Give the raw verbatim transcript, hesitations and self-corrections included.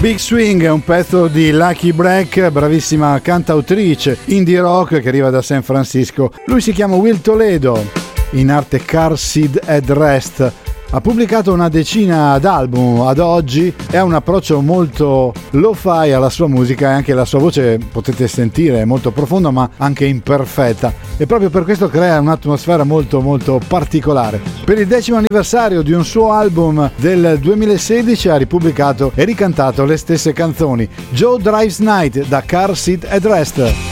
Big Swing è un pezzo di Lucky Break, bravissima cantautrice indie rock che arriva da San Francisco. Lui si chiama Will Toledo, in arte Car Seat Headrest. Ha pubblicato una decina d'album ad oggi e ha un approccio molto lo-fi alla sua musica e anche la sua voce, potete sentire, è molto profonda ma anche imperfetta e proprio per questo crea un'atmosfera molto molto particolare. Per il decimo anniversario di un suo album del duemilasedici ha ripubblicato e ricantato le stesse canzoni. Joe Drives Night da Car Seat Headrest.